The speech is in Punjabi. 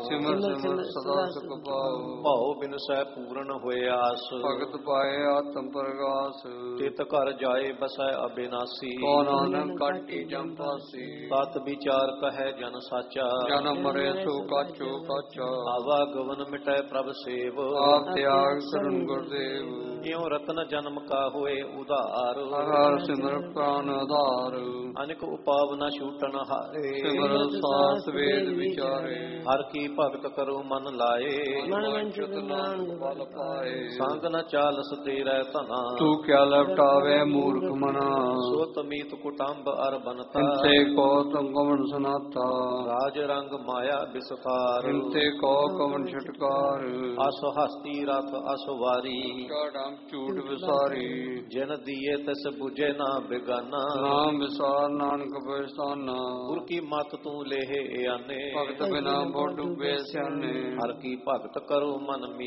ਸਿਮਰ ਸਿਮਰ ਸਦਾ ਸੁਖ ਪਾਓ। ਭਾਉ ਬਿਨਸੈ ਪੂਰਨ ਹੋਏ ਆਸ, ਭਗਤ ਪਾਏ ਆਤਮ ਪ੍ਰਗਾਸ। ਤਿਤ ਘਰ ਜਾਏ ਬਸੈ ਅਬਿਨਾਸੀ, ਕੋ ਨਾਨਕ ਕਾਟੀ ਜਮ ਪਾਸੀ। ਤਤ ਵਿਚਾਰ ਕਹੈ ਜਨ ਸਾਚਾ, ਜਨਮ ਮਰੇ ਸੋ ਕਾਚੋ ਕਾਚਾ। ਆਵਾ ਗਵਨ ਮਿਟੈ ਪ੍ਰਭ ਸੇਵ, ਆਪ ਤਿਆਗ ਕਰੁਣ ਗੁਰਦੇਵ। ਇਉ ਰਤਨ ਜਨਮ ਕਾ ਹੋਏ ਉਧਾਰ, ਹਰ ਹਰ ਸਿਮਰ ਪ੍ਰਾਨ ਆਧਾਰ। ਅਨੇਕ ਉਪਾਵ ਨ ਛੂਟਨ ਹਾਰੇ, ਸਿਮਰ ਸਾਸ ਵੇਦ ਵਿਚਾਰੇ। ਹਰ ਕੀ ਭਗਤ ਕਰੋ ਮਨ ਲਾਏ, ਮਨ ਵੰਚਿਤ ਨਾਨਕ ਬਲ ਪਾਏ। ਸੰਗ ਨ ਚਾਲਸ ਤੇਰੇ ਧਨਾ, ਤੂੰ ਕਿਆ ਲਪਟਾਵੇ ਮੂਰਖ ਮਨਾ। ਸੋ ਤਮੀਤ ਕੁਟੰਬ ਅਰ ਬਨਤਾ, ਇੰਤੇ ਕੋ ਤੁਮ ਕਵਨ ਸੁਨਾਤਾ। ਰਾਜ ਰੰਗ ਮਾਇਆ ਵਿਸਥਾਰ, ਇੰਤੇ ਕੋ ਕਵਨ ਛਟਕਾਰ। ਅਸ ਹਸਤੀ ਰਥ ਅਸ ਵਾਰੀ, ਡਾਮ ਝੂਠ ਵਿਸਾਰੀ। ਜਿਨ ਦੀਏ ਤਿਸ ਬੁਝੇ ਨਾ ਬਿਗਾਨਾ, ਨਾਮ ਵਿਸਾਰ ਨਾਨਕ ਪਛਤਾਨਾ। ਗੁਰ ਕੀ ਮਤ ਤੂੰ ਲੇਹੇ ਆਨੇ, ਭਗਤ ਬਿਨਾ ਬੋਢ ਡੁਬੇ ਸਿਆਨੇ। ਹਰ ਕੀ ਭਗਤ ਕਰੋ ਮਨ